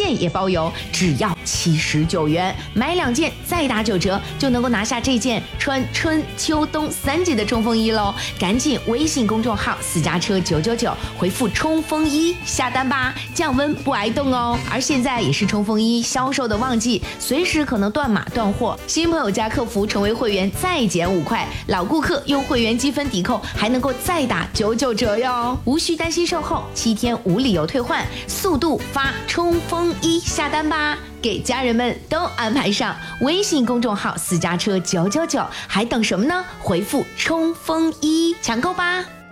件也包邮，只要79元，买2件再打9折，就能够拿下这件穿春秋冬3季的冲锋衣喽！赶紧微信公众号私家车999回复冲锋衣下单吧，降温不挨冻哦。而现在也是冲锋衣销售的旺季，随时可能断码断货，新朋友加客服成为会员再减5块，老顾客用会员积分抵扣还能够再打99折哟，无需担心售后，7天无理由退换，速度发冲锋衣下单吧，给家人们都安排上。微信公众号私家车999，还等什么呢？回复冲锋衣抢购吧。